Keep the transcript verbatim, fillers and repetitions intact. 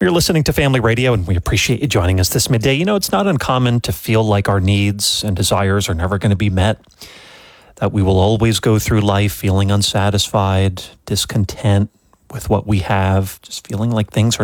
You're listening to Family Radio, and we appreciate you joining us this midday. You know, it's not uncommon to feel like our needs and desires are never going to be met, that we will always go through life feeling unsatisfied, discontent with what we have, just feeling like things are